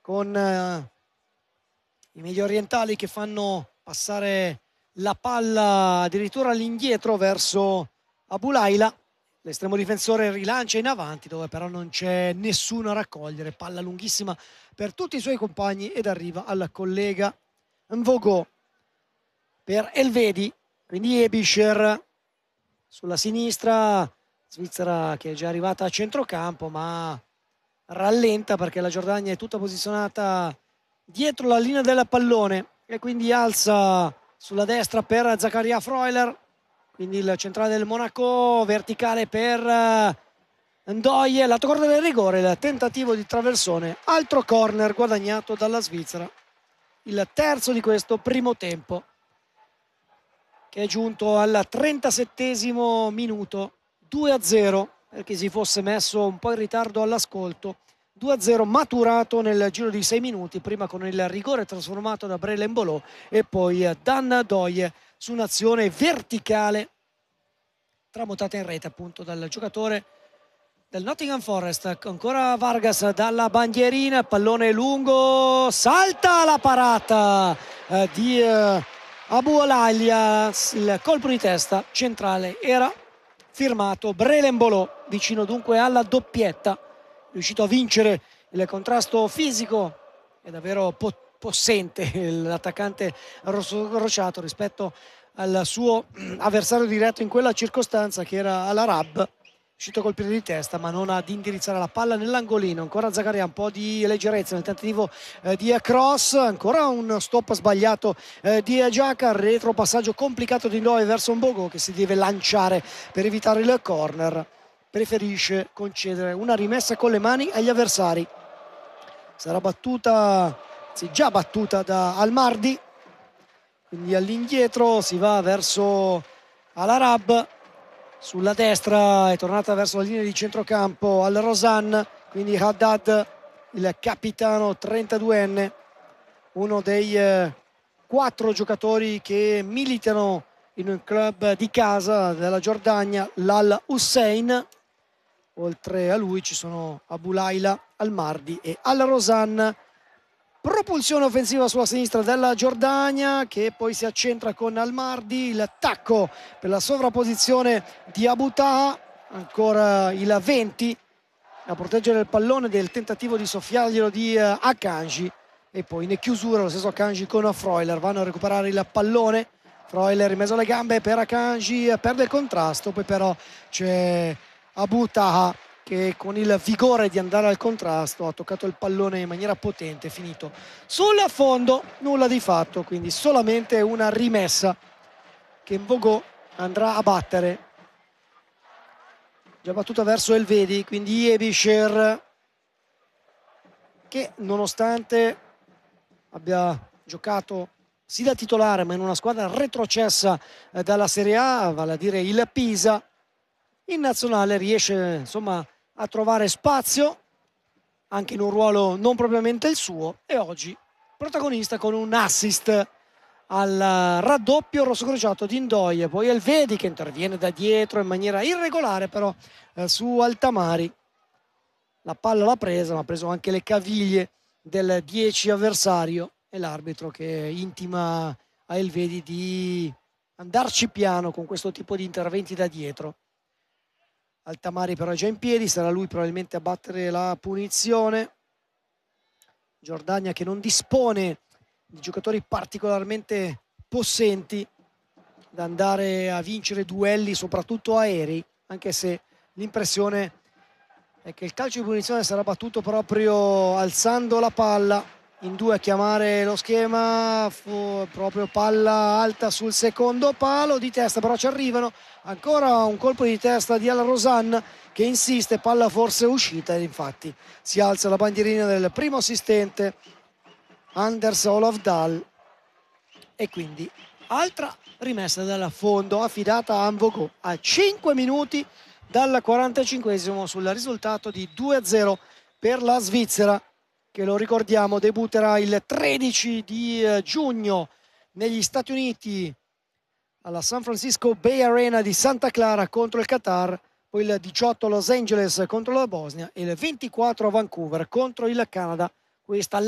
con i medio orientali che fanno passare la palla addirittura all'indietro verso Abulaila. L'estremo difensore rilancia in avanti, dove però non c'è nessuno a raccogliere. Palla lunghissima per tutti i suoi compagni ed arriva al collega Mvogo per Elvedi, quindi Ebischer sulla sinistra. Svizzera che è già arrivata a centrocampo, ma rallenta perché la Giordania è tutta posizionata dietro la linea del pallone e quindi alza sulla destra per Zaccaria Freuler, quindi il centrale del Monaco, verticale per Ndoye, lato corner del rigore, il tentativo di traversone, altro corner guadagnato dalla Svizzera, il terzo di questo primo tempo, che è giunto al 37esimo minuto. 2-0, perché si fosse messo un po' in ritardo all'ascolto. 2-0 maturato nel giro di 6 minuti, prima con il rigore trasformato da Brelembolo e poi Dan Ndoye su un'azione verticale tramutata in rete appunto dal giocatore del Nottingham Forest. Ancora Vargas dalla bandierina, pallone lungo, salta la parata di Aboualalia, il colpo di testa centrale era firmato Brelembolo, vicino dunque alla doppietta, riuscito a vincere il contrasto fisico, è davvero possente l'attaccante rosso-crociato rispetto al suo avversario diretto in quella circostanza, che era Al-Arab, riuscito a colpire di testa ma non ad indirizzare la palla nell'angolino. Ancora Zaccaria, un po' di leggerezza nel tentativo di cross, ancora un stop sbagliato di Giaca, retro passaggio complicato di Ndoye verso Mbogo che si deve lanciare per evitare il corner, preferisce concedere una rimessa con le mani agli avversari. Sarà battuta, sì, già battuta da Almardi, quindi all'indietro si va verso Al-Arab. Sulla destra è tornata verso la linea di centrocampo al Rosanne, quindi Haddad, il capitano 32enne, uno dei 4 giocatori che militano in un club di casa della Giordania, l'Al Hussein. Oltre a lui ci sono Abulaila, Almardi e Al Rosanne. Propulsione offensiva sulla sinistra della Giordania, che poi si accentra con Almardi, il tacco per la sovrapposizione di Abu Taha, ancora il 20 a proteggere il pallone del tentativo di soffiarglielo di Akanji, e poi in chiusura lo stesso Akanji con Freuler, vanno a recuperare il pallone, Freuler in mezzo alle gambe per Akanji, perde il contrasto, poi però c'è Abu Taha che con il vigore di andare al contrasto ha toccato il pallone in maniera potente, finito sul fondo, nulla di fatto, quindi solamente una rimessa che Mvogo andrà a battere, già battuta verso Elvedi, quindi Ebischer, che nonostante abbia giocato sì da titolare ma in una squadra retrocessa dalla Serie A, vale a dire il Pisa, in nazionale riesce insomma a trovare spazio anche in un ruolo non propriamente il suo, e oggi protagonista con un assist al raddoppio rossocrociato di Ndoye. Poi Elvedi che interviene da dietro in maniera irregolare però su Altamari, la palla l'ha presa ma ha preso anche le caviglie del 10 avversario, e l'arbitro che intima a Elvedi di andarci piano con questo tipo di interventi da dietro. Altamari però è già in piedi, sarà lui probabilmente a battere la punizione. Giordania che non dispone di giocatori particolarmente possenti da andare a vincere duelli soprattutto aerei, anche se l'impressione è che il calcio di punizione sarà battuto proprio alzando la palla in due a chiamare lo schema, fu proprio palla alta sul secondo palo, di testa però ci arrivano, ancora un colpo di testa di Al Rosanne che insiste, palla forse uscita, ed infatti si alza la bandierina del primo assistente Anders Olof Dahl, e quindi altra rimessa dal fondo affidata a Mvogo a 5 minuti dal 45esimo sul risultato di 2-0 per la Svizzera, che lo ricordiamo debutterà il 13 di giugno negli Stati Uniti alla San Francisco Bay Arena di Santa Clara contro il Qatar, poi il 18 a Los Angeles contro la Bosnia e il 24 a Vancouver contro il Canada. Questa